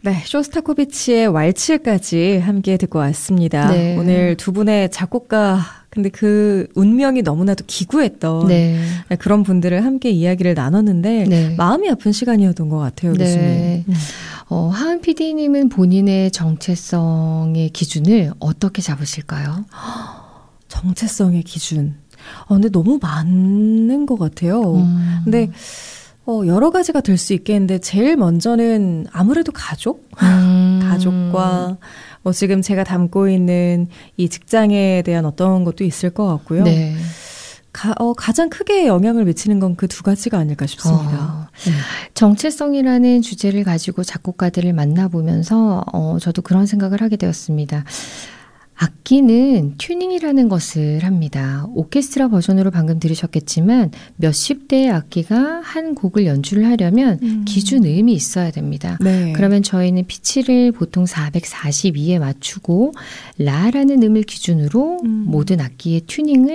네, 쇼스타코비치의 왈츠까지 함께 듣고 왔습니다. 네. 오늘 두 분의 작곡가, 근데 그 운명이 너무나도 기구했던 네. 그런 분들을 함께 이야기를 나눴는데 네. 마음이 아픈 시간이었던 것 같아요, 네. 교수님. 하은 PD님은 본인의 정체성의 기준을 어떻게 잡으실까요? 정체성의 기준. 근데 너무 많은 것 같아요. 근데 여러 가지가 될 수 있겠는데 제일 먼저는 아무래도 가족? 가족과 지금 제가 담고 있는 이 직장에 대한 어떤 것도 있을 것 같고요. 네. 가장 크게 영향을 미치는 건 그 두 가지가 아닐까 싶습니다. 정체성이라는 주제를 가지고 작곡가들을 만나보면서 저도 그런 생각을 하게 되었습니다. 악기는 튜닝이라는 것을 합니다. 오케스트라 버전으로 방금 들으셨겠지만 몇십 대의 악기가 한 곡을 연주를 하려면 기준음이 있어야 됩니다. 네. 그러면 저희는 피치를 보통 442에 맞추고 라라는 음을 기준으로 모든 악기의 튜닝을